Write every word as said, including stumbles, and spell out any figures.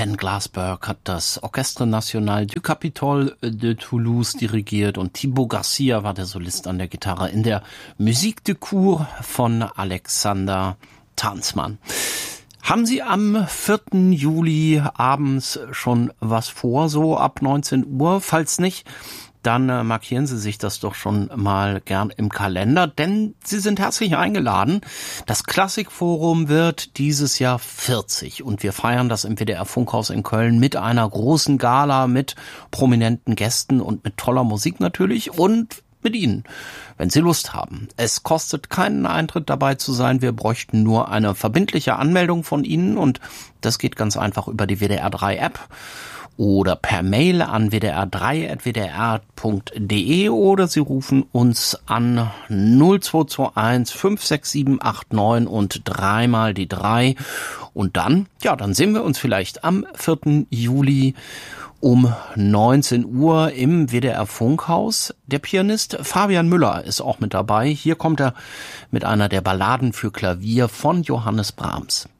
Ken Glasberg hat das Orchestre National du Capitole de Toulouse dirigiert und Thibaut Garcia war der Solist an der Gitarre in der Musique de Cour von Alexander Tanzmann. Haben Sie am vierten Juli abends schon was vor, so ab neunzehn Uhr? Falls nicht, dann äh, markieren Sie sich das doch schon mal gern im Kalender, denn Sie sind herzlich eingeladen. Das Klassikforum wird dieses Jahr vierzig und wir feiern das im W D R Funkhaus in Köln mit einer großen Gala, mit prominenten Gästen und mit toller Musik natürlich und mit Ihnen, wenn Sie Lust haben. Es kostet keinen Eintritt dabei zu sein, wir bräuchten nur eine verbindliche Anmeldung von Ihnen und das geht ganz einfach über die W D R drei App. Oder per Mail an w d r drei at w d r punkt d e oder Sie rufen uns an null zwei zwei eins fünf sechs sieben acht neun und dreimal die drei. Und dann, ja, dann sehen wir uns vielleicht am vierten Juli um neunzehn Uhr im W D R Funkhaus. Der Pianist Fabian Müller ist auch mit dabei. Hier kommt er mit einer der Balladen für Klavier von Johannes Brahms.